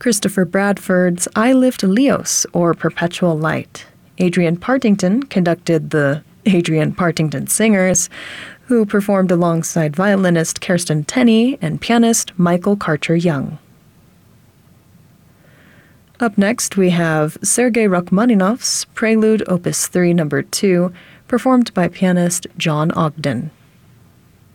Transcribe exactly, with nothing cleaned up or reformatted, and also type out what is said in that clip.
Christopher Bradford's I Lift Leos, or Perpetual Light. Adrian Partington conducted the Adrian Partington Singers, who performed alongside violinist Kirsten Tenney and pianist Michael Karcher-Young. Up next, we have Sergei Rachmaninoff's Prelude Opus three Number two, performed by pianist John Ogden.